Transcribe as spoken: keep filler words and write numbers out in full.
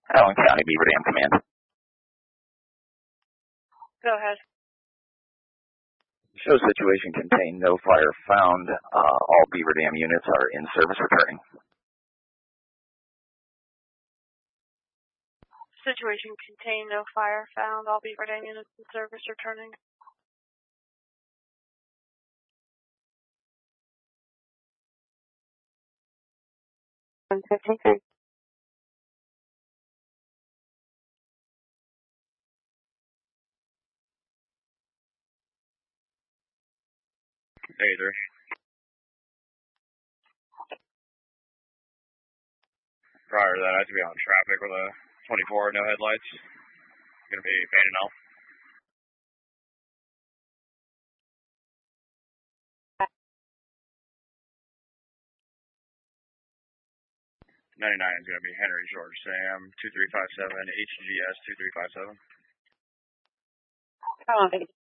Allen County Beaver Dam Command. Go ahead. Show situation contained, no fire found. Uh, all Beaver Dam units are in service returning. Situation contained, no fire found. All Beaver Dam units in service returning. one fifty-three. eighty-three. Prior to that, I had to be on traffic with a twenty-four, no headlights. Gonna be fading out. ninety-nine is gonna be Henry George Sam two three five seven H G S two three five seven. Come on, baby.